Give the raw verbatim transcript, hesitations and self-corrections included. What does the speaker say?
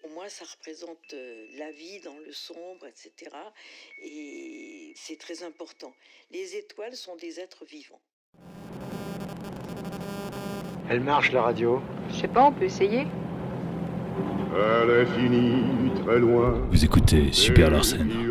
Pour moi, ça représente euh, la vie dans le sombre, et cetera. Et c'est très important. Les étoiles sont des êtres vivants. Elle marche, la radio. Je sais pas, on peut essayer. À l'infini, très loin. Vous écoutez Super Larsen.